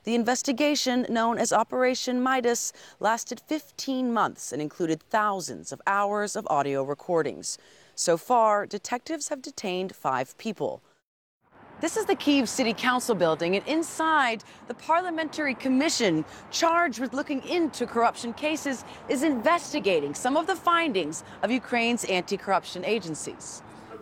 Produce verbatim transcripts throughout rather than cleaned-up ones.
The investigation, known as Operation Midas, lasted fifteen months and included thousands of hours of audio recordings. So far, detectives have detained five people. This is the Kyiv City Council building, and inside, the Parliamentary Commission charged with looking into corruption cases is investigating some of the findings of Ukraine's anti-corruption agencies.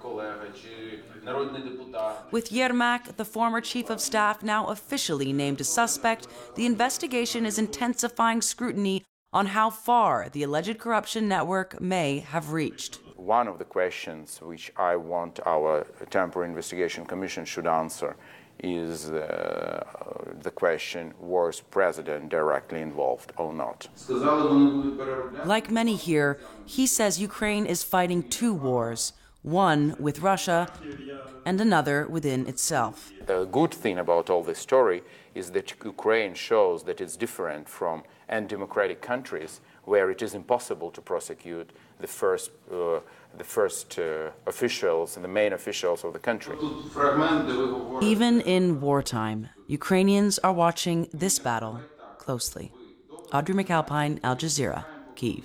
With Yermak, the former chief of staff, now officially named a suspect, the investigation is intensifying scrutiny on how far the alleged corruption network may have reached. One of the questions which I want our temporary investigation commission should answer is uh, the question, was president directly involved or not? Like many here, he says Ukraine is fighting two wars, one with Russia and another within itself. The good thing about all this story is that Ukraine shows that it's different from undemocratic countries where it is impossible to prosecute the first, uh, the first uh, officials and the main officials of the country. Even in wartime, Ukrainians are watching this battle closely. Audrey McAlpine, Al Jazeera, Kyiv.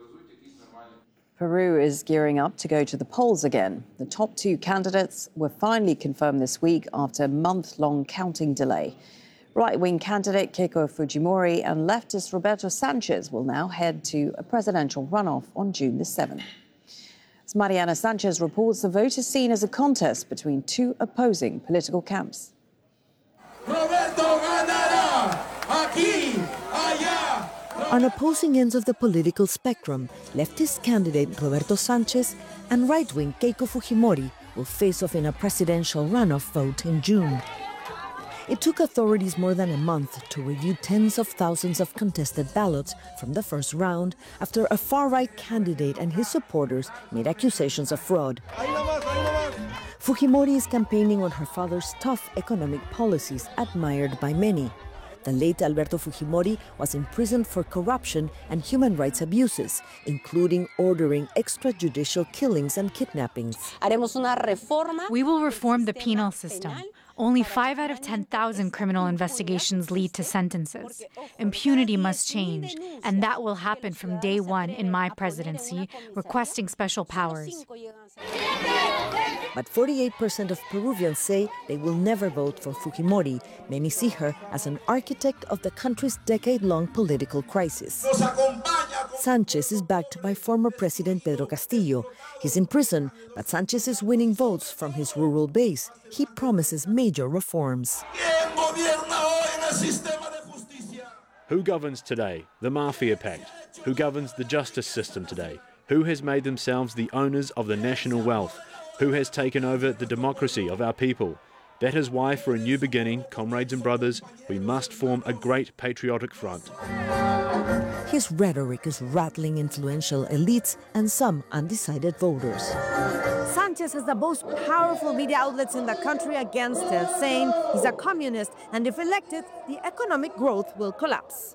Peru is gearing up to go to the polls again. The top two candidates were finally confirmed this week after a month-long counting delay. Right-wing candidate Keiko Fujimori and leftist Roberto Sanchez will now head to a presidential runoff on June the seventh. As Mariana Sanchez reports, the vote is seen as a contest between two opposing political camps. Roberto ganará aquí, allá. On opposing ends of the political spectrum, leftist candidate Roberto Sanchez and right-wing Keiko Fujimori will face off in a presidential runoff vote in June. It took authorities more than a month to review tens of thousands of contested ballots from the first round after a far-right candidate and his supporters made accusations of fraud. Fujimori is campaigning on her father's tough economic policies, admired by many. The late Alberto Fujimori was imprisoned for corruption and human rights abuses, including ordering extrajudicial killings and kidnappings. We will reform the penal system. Only five out of ten thousand criminal investigations lead to sentences. Impunity must change, and that will happen from day one in my presidency, requesting special powers. But forty-eight percent of Peruvians say they will never vote for Fujimori. Many see her as an architect of the country's decade-long political crisis. Sanchez is backed by former President Pedro Castillo. He's in prison, but Sanchez is winning votes from his rural base. He promises major reforms. Who governs today? The Mafia Pact. Who governs the justice system today? Who has made themselves the owners of the national wealth? Who has taken over the democracy of our people? That is why, for a new beginning, comrades and brothers, we must form a great patriotic front. His rhetoric is rattling influential elites and some undecided voters. Sanchez has the most powerful media outlets in the country against him, saying he's a communist, and if elected, the economic growth will collapse.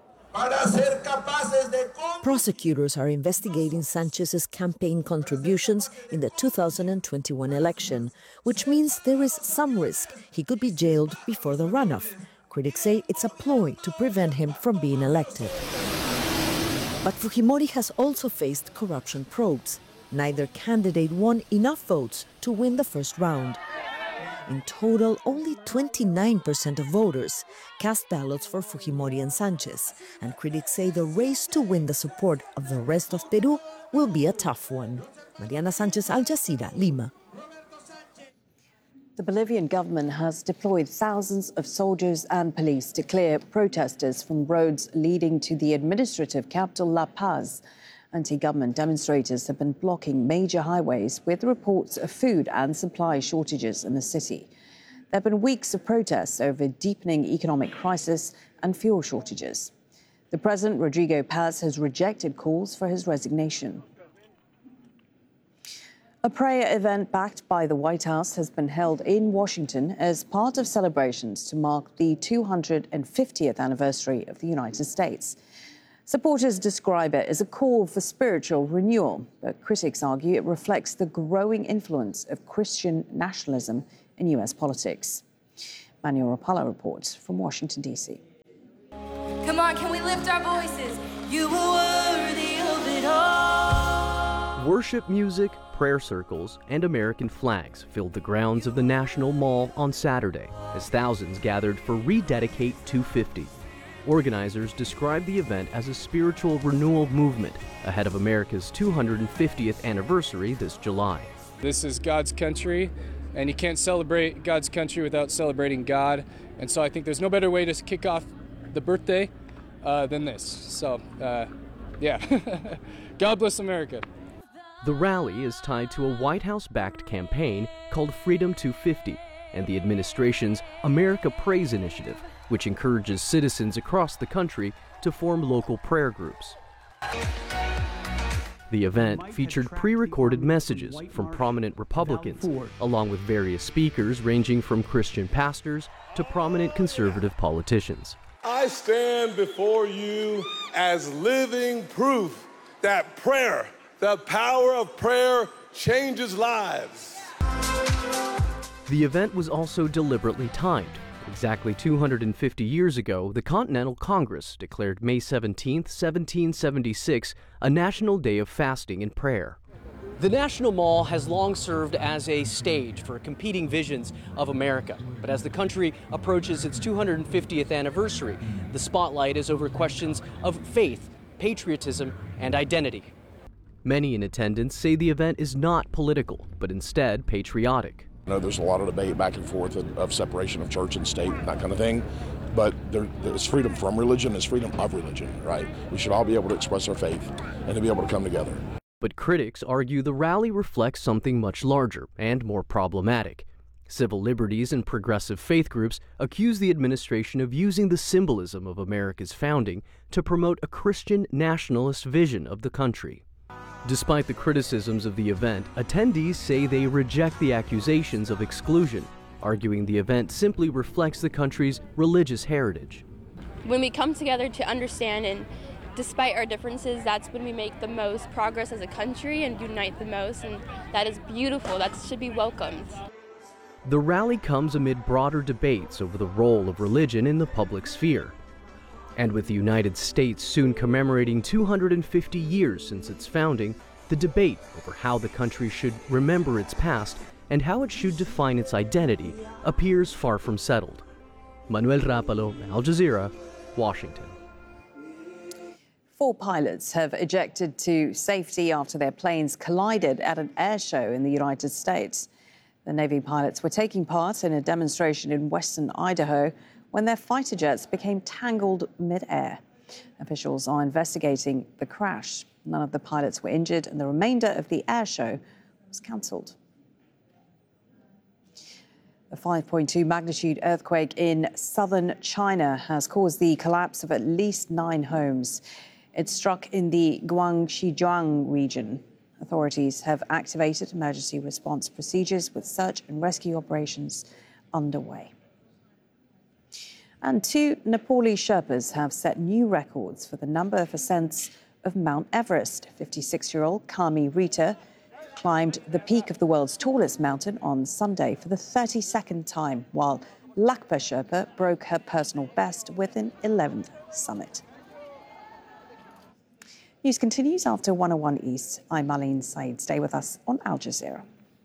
Prosecutors are investigating Sanchez's campaign contributions in the two thousand twenty-one election, which means there is some risk he could be jailed before the runoff. Critics say it's a ploy to prevent him from being elected. But Fujimori has also faced corruption probes. Neither candidate won enough votes to win the first round. In total, only twenty-nine percent of voters cast ballots for Fujimori and Sanchez, and critics say the race to win the support of the rest of Peru will be a tough one. Mariana Sanchez, Al Jazeera, Lima. The Bolivian government has deployed thousands of soldiers and police to clear protesters from roads leading to the administrative capital, La Paz. Anti-government demonstrators have been blocking major highways with reports of food and supply shortages in the city. There have been weeks of protests over deepening economic crisis and fuel shortages. The president, Rodrigo Paz, has rejected calls for his resignation. A prayer event backed by the White House has been held in Washington as part of celebrations to mark the two hundred fiftieth anniversary of the United States. Supporters describe it as a call for spiritual renewal, but critics argue it reflects the growing influence of Christian nationalism in U S politics. Manuel Rapallo reports from Washington, D C Come on, can we lift our voices? You were worthy of it all. Worship music, prayer circles, and American flags filled the grounds of the National Mall on Saturday as thousands gathered for Rededicate two fifty. Organizers described the event as a spiritual renewal movement ahead of America's two hundred fiftieth anniversary this July. This is God's country, and you can't celebrate God's country without celebrating God. And so I think there's no better way to kick off the birthday uh, than this. So, uh, yeah, God bless America. The rally is tied to a White House-backed campaign called Freedom two fifty and the administration's America Prays initiative, which encourages citizens across the country to form local prayer groups. The event featured pre-recorded messages from prominent Republicans, along with various speakers ranging from Christian pastors to prominent conservative politicians. I stand before you as living proof that prayer, the power of prayer, changes lives. The event was also deliberately timed. Exactly two hundred fifty years ago, the Continental Congress declared May seventeenth, seventeen seventy-six, a national day of fasting and prayer. The National Mall has long served as a stage for competing visions of America. But as the country approaches its two hundred fiftieth anniversary, the spotlight is over questions of faith, patriotism, and identity. Many in attendance say the event is not political, but instead patriotic. I know there's a lot of debate back and forth of, of separation of church and state and that kind of thing, but there, there's freedom from religion, there's freedom of religion, right? We should all be able to express our faith and to be able to come together. But critics argue the rally reflects something much larger and more problematic. Civil liberties and progressive faith groups accuse the administration of using the symbolism of America's founding to promote a Christian nationalist vision of the country. Despite the criticisms of the event, attendees say they reject the accusations of exclusion, arguing the event simply reflects the country's religious heritage. When we come together to understand, and despite our differences, that's when we make the most progress as a country and unite the most, and that is beautiful. That should be welcomed. The rally comes amid broader debates over the role of religion in the public sphere. And with the United States soon commemorating two hundred fifty years since its founding, the debate over how the country should remember its past and how it should define its identity appears far from settled. Manuel Rapalo, Al Jazeera, Washington. Four pilots have ejected to safety after their planes collided at an air show in the United States. The Navy pilots were taking part in a demonstration in western Idaho when their fighter jets became tangled mid-air. Officials are investigating the crash. None of the pilots were injured, and the remainder of the air show was cancelled. A five point two magnitude earthquake in southern China has caused the collapse of at least nine homes. It struck in the Guangxi region. Authorities have activated emergency response procedures with search and rescue operations underway. And two Nepali Sherpas have set new records for the number of ascents of Mount Everest. fifty-six-year-old Kami Rita climbed the peak of the world's tallest mountain on Sunday for the thirty-second time, while Lakpa Sherpa broke her personal best with an eleventh summit. News continues after one oh one East. I'm Marlene Said. Stay with us on Al Jazeera.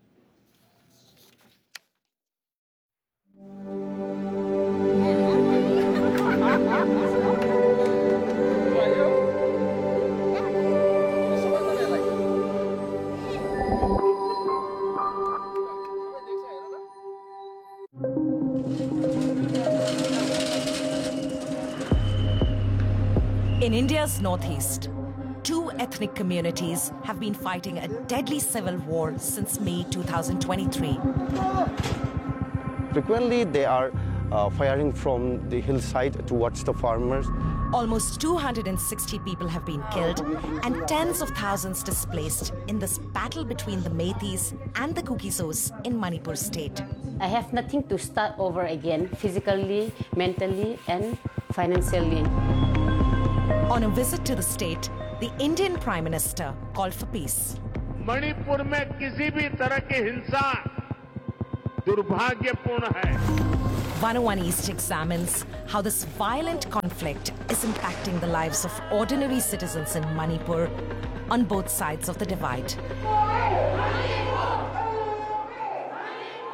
In India's northeast, two ethnic communities have been fighting a deadly civil war since May two thousand twenty-three. Frequently, they are uh, firing from the hillside towards the farmers. Almost two hundred sixty people have been killed and tens of thousands displaced in this battle between the Meiteis and the Kuki-Sos in Manipur state. I have nothing to start over again, physically, mentally, and financially. On a visit to the state, the Indian Prime Minister called for peace. Manipur में किसी भी तरह की हिंसा दुर्भाग्यपूर्ण है. one oh one East examines how this violent conflict is impacting the lives of ordinary citizens in Manipur on both sides of the divide.